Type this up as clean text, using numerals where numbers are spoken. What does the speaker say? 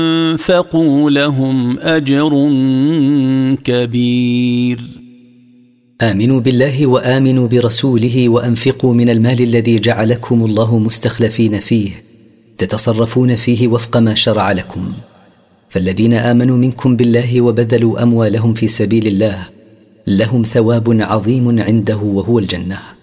أنفقوا لهم أجر كبير. آمنوا بالله وآمنوا برسوله وأنفقوا من المال الذي جعلكم الله مستخلفين فيه تتصرفون فيه وفق ما شرع لكم. فالذين آمنوا منكم بالله وبذلوا أموالهم في سبيل الله لهم ثواب عظيم عنده وهو الجنة.